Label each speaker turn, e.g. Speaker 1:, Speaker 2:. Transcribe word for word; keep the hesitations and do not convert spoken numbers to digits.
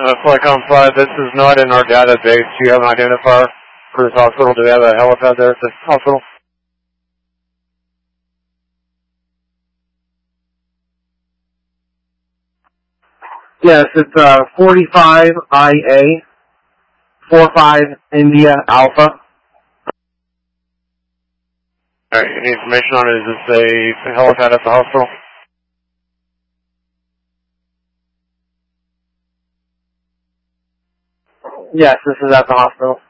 Speaker 1: Uh, Flycom five, this is not in our database. Do you have an identifier for this hospital? Do we have a helipad there at the hospital?
Speaker 2: Yes, it's uh, forty-five I A, forty-five India Alpha.
Speaker 1: Alright, any information on it? Is this a helipad at the hospital?
Speaker 2: Yes, this is at the hospital.